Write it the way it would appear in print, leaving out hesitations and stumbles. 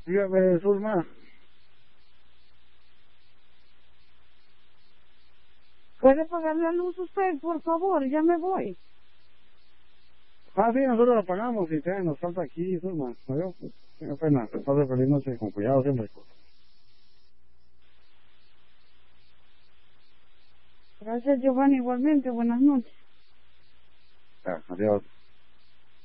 Dígame, Zulma. ¿Puede pagar la luz usted, por favor? Ya me voy. Ah, sí, nosotros la pagamos y nos falta aquí, Zulma. ¿No veo? Tengo pena. Pase feliz noche, con cuidado siempre. Gracias, Giovanni, igualmente. Buenas noches. Ya, adiós.